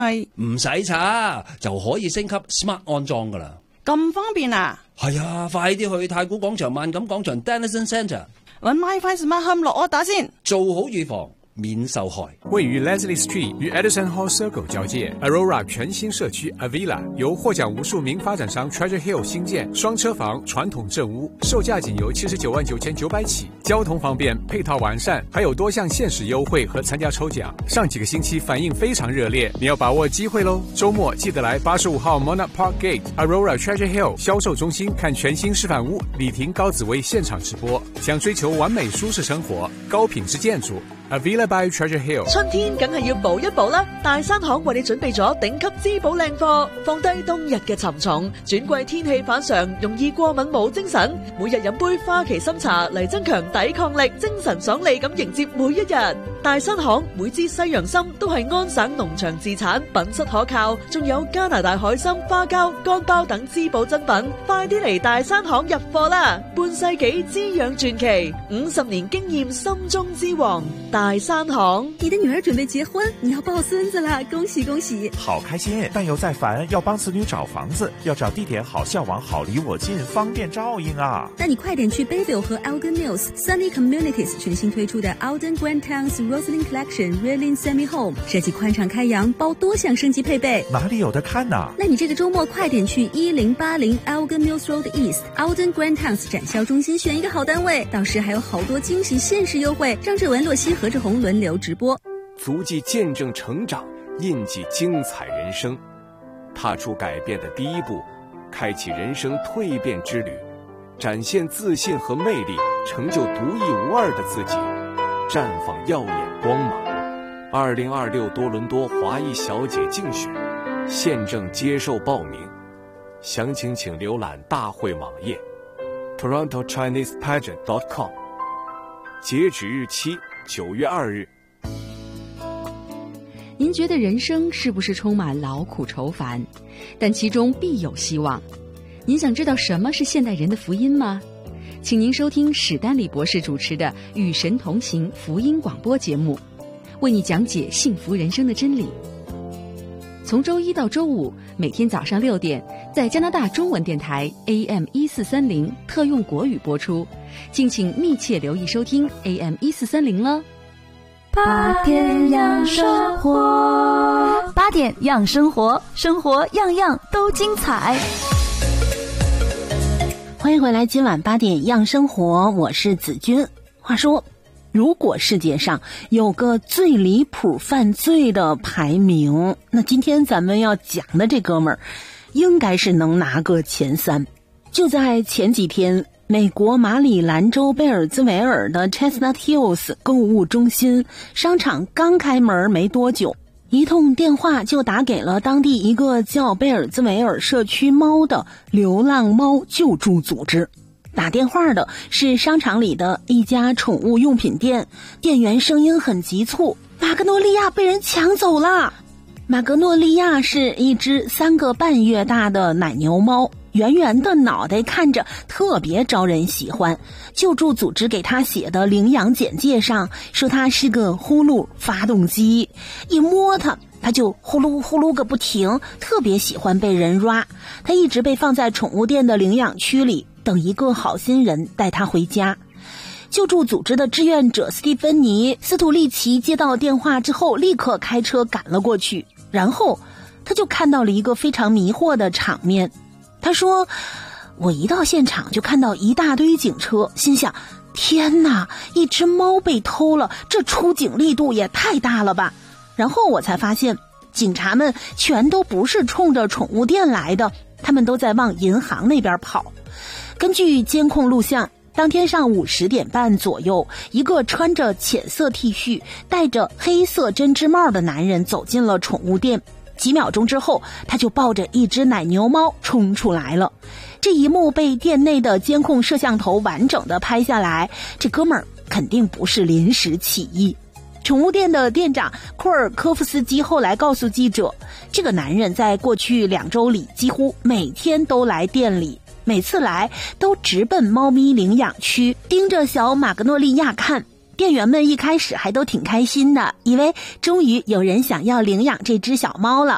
係唔使查就可以升級 Smart 安裝噶啦。 咁方便啊？ 係啊，快啲去太古廣場、萬錦廣場 Dennison Centre 搵 MiFi Smart Home 落柯打先， 做好預防，免受害。 位于 Leslie Street 与 Edison Hall Circle 交界 Aurora 全新社区 Avila 由获奖无数名发展商 Treasure Hill 新建，双车房传统正屋，售价仅由799900起，交通方便，配套完善，还有多项限时优惠和参加抽奖。上几个星期反应非常热烈，你要把握机会咯！周末记得来85号 Monarch Park Gate Aurora Treasure Hill 销售中心看全新示范屋，李婷、高紫薇现场直播。想追求完美舒適生活、高品質建築 Avila by Treasure Hill。 春天梗係要補一補啦！大山行為你準備咗頂級滋補靚貨，放低冬日嘅沉重，轉季天氣反常，容易過敏冇精神。每日飲杯花旗參茶嚟增強抵抗力，精神爽利咁迎接每一日。大山行每支西洋參都係安省農場自產，品質可靠，仲有加拿大海參、花膠、乾包等滋補珍品。快啲嚟大山行入貨啦！半世紀滋養傳奇，50年經驗心中之王。大山行。 你的女兒準備結婚，你要抱孫子啦，恭喜恭喜！ 好開心，但又在煩，要幫子女找房子，要找地點好校網，好離我近，方便照應啊！ 那你快點去 Bayville 和 Elgin Mills Sunny Communities 全新推出的 Alden Grand Towns Roslyn Collection Reeling Semi Home， 設計寬敞開陽，包多項升級配備。 哪裡有得看啊？ 那你這個周末快點去1080 Elgin Mills Road East Alden Grand Towns 展銷中心選一個好單位，到時還有好多驚喜限時優惠。張志文、洛西、何志宏輪流直播。 足跡見證成長，印記精彩人生，踏出改變的第一步，開啟人生蛻變之旅，展現自信和魅力，成就獨一無二的自己，綻放耀眼光芒。2026多倫多華裔小姐競選現正接受報名，詳情請瀏覽大會網頁 TorontoChinesePageant.com， 截止日期9月2日。 您覺得人生是不是充滿勞苦愁煩？但其中必有希望。您想知道什麼是現代人的福音嗎？請您收聽史丹利博士主持的《與神同行》福音廣播節目，為你講解幸福人生的真理。從周一到周五，每天早上6點，在加拿大中文電台 AM1430特用國語播出，敬請密切留意收聽 AM1430了。 8點養生活，8點養生活，生活樣樣都精彩。 歡迎回來，今晚8點養生活，我是子君。話說，如果世界上有個最離譜犯罪的排名，那今天咱們要講的這哥們兒應該是能拿個前3。就在前幾天，美國馬里蘭州貝爾茲維爾的 Chestnut Hills 購物中心商場剛開門沒多久，一通電話就打給了當地一個叫貝爾茲維爾社區貓的流浪貓救助組織。打電話的是商場裡的一家寵物用品店，店員聲音很急促：馬格諾利亞被人搶走了。馬格諾利亞是一隻3個半月大的奶牛貓，圓圓的腦袋看着特別招人喜歡。救助組織給他寫的領養簡介上說他是個呼嚕發動機，一摸他就呼嚕呼嚕個不停，特別喜歡被人抓。他一直被放在寵物店的領養區裡，等一個好心人帶他回家。救助組織的志願者斯蒂芬妮·斯圖利奇接到電話之後立刻開車趕了過去，然後他就看到了一個非常迷惑的場面。他說，我一到現場就看到一大堆警車，心想，天哪，一隻貓被偷了，這出警力度也太大了吧。然後我才發現，警察們全都不是衝着寵物店來的，他們都在往銀行那邊跑。根據監控錄像，當天上午10點半左右，一個穿着淺色 T 恤、戴着黑色針織帽的男人走進了寵物店。幾秒鐘之後，他就抱着一隻奶牛貓衝出來了。這一幕被店內的監控攝像頭完整的拍下來，這哥們兒肯定不是臨時起意。寵物店的店長庫爾科夫斯基後來告訴記者，這個男人在過去2周裡幾乎每天都來店裡，每次來都直奔貓咪領養區，盯着小馬格諾利亞看。店員們一開始還都挺開心的，以為終於有人想要領養這隻小貓了。